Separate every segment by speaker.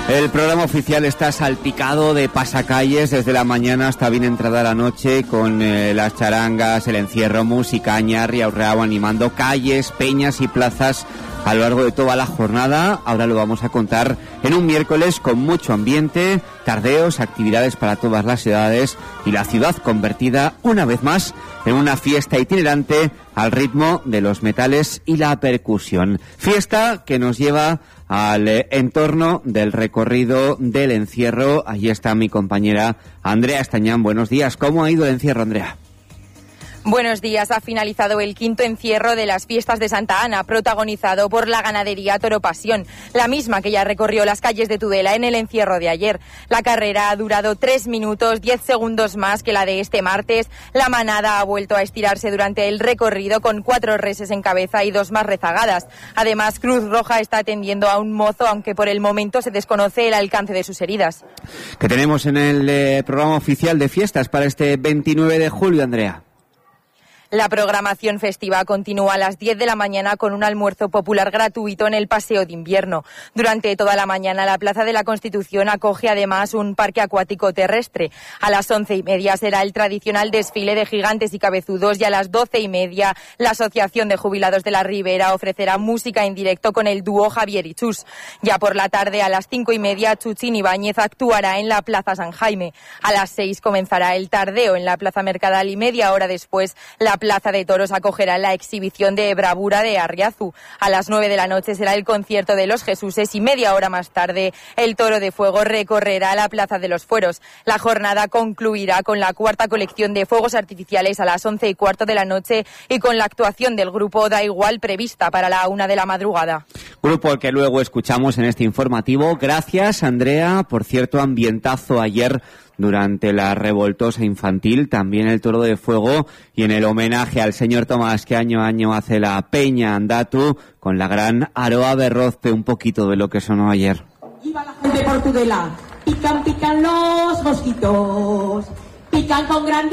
Speaker 1: El programa oficial está salpicado de pasacalles desde la mañana hasta bien entrada la noche, con las charangas, el encierro, musicaña, riaurrao animando calles, peñas y plazas a lo largo de toda la jornada. Ahora lo vamos a contar en un miércoles con mucho ambiente, tardeos, actividades para todas las edades y la ciudad convertida una vez más en una fiesta itinerante al ritmo de los metales y la percusión. Fiesta que nos lleva al entorno del recorrido del encierro. Allí está mi compañera Andrea Estañán. Buenos días. ¿Cómo ha ido el encierro, Andrea?
Speaker 2: Buenos días. Ha finalizado el quinto encierro de las fiestas de Santa Ana, protagonizado por la ganadería Toro Pasión, la misma que ya recorrió las calles de Tudela en el encierro de ayer. La carrera ha durado 3 minutos, 10 segundos más que la de este martes. La manada ha vuelto a estirarse durante el recorrido con 4 reses en cabeza y 2 más rezagadas. Además, Cruz Roja está atendiendo a un mozo, aunque por el momento se desconoce el alcance de sus heridas.
Speaker 1: ¿Qué tenemos en el programa oficial de fiestas para este 29 de julio, Andrea?
Speaker 2: La programación festiva continúa a las 10 de la mañana con un almuerzo popular gratuito en el Paseo de Invierno. Durante toda la mañana, la Plaza de la Constitución acoge además un parque acuático terrestre. A las 11:30 será el tradicional desfile de gigantes y cabezudos y a las 12:30 la Asociación de Jubilados de la Ribera ofrecerá música en directo con el dúo Javier y Chus. Ya por la tarde, a las 5:30, Chuchín Ibáñez actuará en la Plaza San Jaime. A las 6 comenzará el tardeo en la Plaza Mercadal y media hora después la Plaza de Toros acogerá la exhibición de bravura de Arriazu. A las 9 de la noche será el concierto de los Jesuses y media hora más tarde el Toro de Fuego recorrerá la Plaza de los Fueros. La jornada concluirá con la cuarta colección de fuegos artificiales a las 11:15 de la noche y con la actuación del grupo Da Igual prevista para la 1 de la madrugada.
Speaker 1: Grupo al que luego escuchamos en este informativo. Gracias, Andrea. Por cierto, ambientazo ayer durante la revoltosa infantil, también el Toro de Fuego y en el homenaje al señor Tomás que año a año hace la Peña Andatu con la gran Aroa Berrozpe, un poquito de lo que sonó ayer.
Speaker 3: Iba la gente por Tudela, pican, pican los mosquitos, pican con gran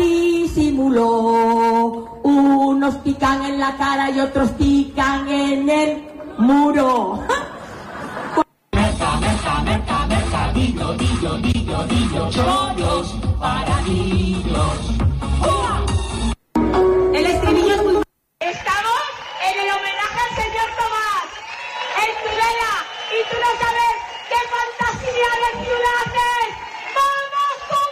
Speaker 3: disimulo, unos pican en la cara y otros pican en el muro. Dillo, chollos para niños. El estribillo es muy... Estamos en el homenaje al señor Tomás, en Tudela, y tú no sabes qué fantasía de ciudad es. ¡Vamos,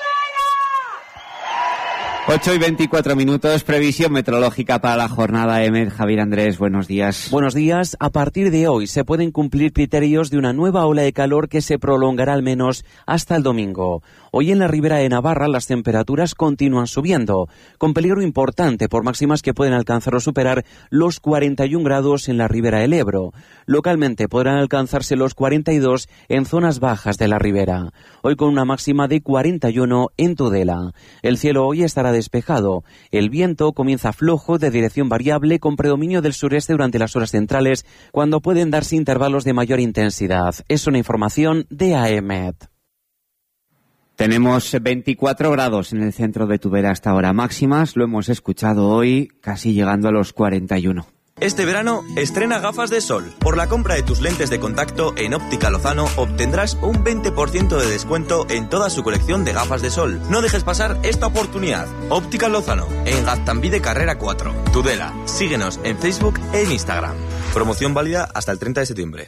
Speaker 3: Tudela!
Speaker 1: 8:24, previsión meteorológica para la jornada EMET. Javier Andrés, buenos días.
Speaker 4: Buenos días. A partir de hoy se pueden cumplir criterios de una nueva ola de calor que se prolongará al menos hasta el domingo. Hoy en la Ribera de Navarra las temperaturas continúan subiendo, con peligro importante por máximas que pueden alcanzar o superar los 41 grados en la Ribera del Ebro. Localmente podrán alcanzarse los 42 en zonas bajas de la Ribera. Hoy con una máxima de 41 en Tudela. El cielo hoy estará despejado. El viento comienza flojo de dirección variable con predominio del sureste durante las horas centrales, cuando pueden darse intervalos de mayor intensidad. Es una información de AEMET.
Speaker 1: Tenemos 24 grados en el centro de Tudela hasta ahora máximas. Lo hemos escuchado hoy, casi llegando a los 41.
Speaker 5: Este verano, estrena gafas de sol. Por la compra de tus lentes de contacto en Óptica Lozano obtendrás un 20% de descuento en toda su colección de gafas de sol. No dejes pasar esta oportunidad. Óptica Lozano, en Gaztambide Carrera 4, Tudela. Síguenos en Facebook e en Instagram. Promoción válida hasta el 30 de septiembre.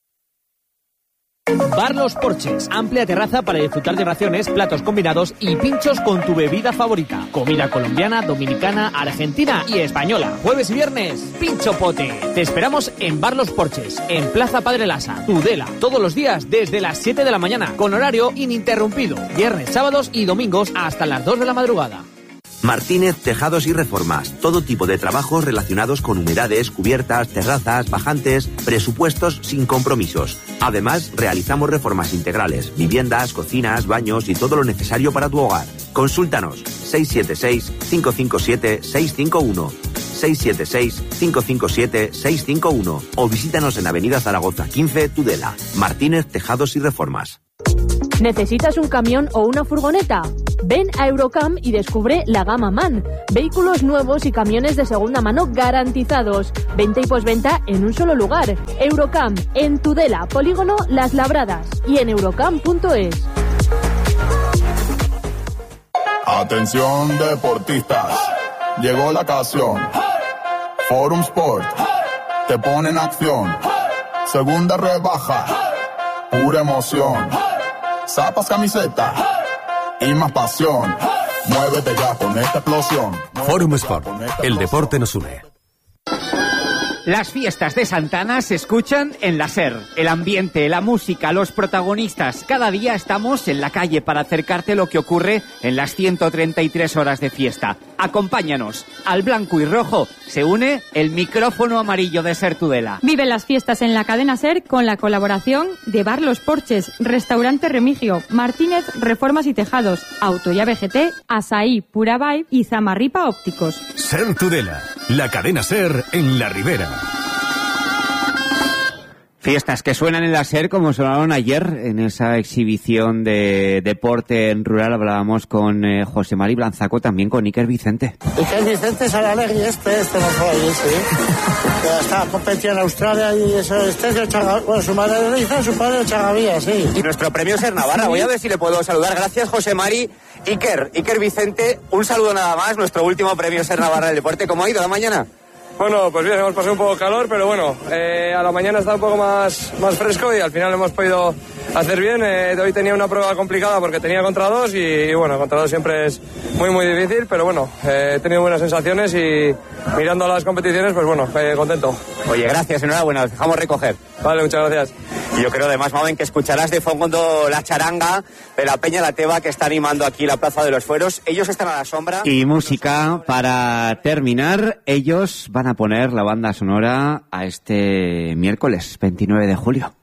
Speaker 6: Bar Los Porches, amplia terraza para disfrutar de raciones, platos combinados y pinchos con tu bebida favorita. Comida colombiana, dominicana, argentina y española. Jueves y viernes, Pincho Pote. Te esperamos en Bar Los Porches, en Plaza Padre Lasa, Tudela. Todos los días desde las 7 de la mañana, con horario ininterrumpido. Viernes, sábados y domingos hasta las 2 de la madrugada.
Speaker 7: Martínez Tejados y Reformas. Todo tipo de trabajos relacionados con humedades, cubiertas, terrazas, bajantes, presupuestos sin compromisos. Además, realizamos reformas integrales, viviendas, cocinas, baños y todo lo necesario para tu hogar. Consúltanos 676-557-651, 676-557-651 o visítanos en Avenida Zaragoza 15, Tudela. Martínez Tejados y Reformas.
Speaker 8: ¿Necesitas un camión o una furgoneta? Ven a Eurocamp y descubre la gama MAN. Vehículos nuevos y camiones de segunda mano garantizados. Venta y posventa en un solo lugar. Eurocamp, en Tudela, Polígono Las Labradas y en eurocamp.es.
Speaker 9: Atención deportistas, llegó la ocasión. Forum Sport te pone en acción. Segunda rebaja, pura emoción. Zapas, camiseta y más pasión. Muévete ya con esta explosión.
Speaker 10: Forum Sport, el deporte nos une.
Speaker 1: Las fiestas de Santana se escuchan en la SER. El ambiente, la música, los protagonistas. Cada día estamos en la calle para acercarte lo que ocurre en las 133 horas de fiesta. Acompáñanos. Al blanco y rojo se une el micrófono amarillo de SER Tudela.
Speaker 11: Vive las fiestas en la cadena SER con la colaboración de Bar Los Porches, Restaurante Remigio, Martínez Reformas y Tejados, Autollave GT, Asaí Pura Vibe y Zamarripa Ópticos.
Speaker 10: SER Tudela, la cadena SER en la Ribera.
Speaker 1: Fiestas que suenan en la SER como sonaron ayer en esa exhibición de deporte en rural. Hablábamos con José Mari Blanzaco, también con Iker Vicente.
Speaker 12: Iker Vicente es Alegui, este no fue ahí, sí. Que estaba competiendo en Australia y eso, este es de Chagavía. Bueno, su madre de Liza, su padre de Chagavía, sí.
Speaker 13: Y nuestro premio SER Navarra, voy a ver si le puedo saludar. Gracias, José Mari. Iker Vicente, un saludo nada más, nuestro último premio SER Navarra del deporte. ¿Cómo ha ido la mañana?
Speaker 14: Bueno, pues bien, hemos pasado un poco de calor, pero bueno, a la mañana está un poco más fresco y al final hemos podido hacer bien. Hoy tenía una prueba complicada porque tenía contra dos y bueno, contra dos siempre es muy muy difícil, pero bueno, he tenido buenas sensaciones y mirando las competiciones, pues bueno, contento.
Speaker 13: Oye, gracias, enhorabuena, nos dejamos recoger.
Speaker 14: Vale, muchas gracias.
Speaker 13: Y yo creo además, Mamen, que escucharás de fondo la charanga de la Peña La Teba que está animando aquí la Plaza de los Fueros. Ellos están a la sombra.
Speaker 1: Y música para terminar. Ellos van a poner la banda sonora a este miércoles 29 de julio.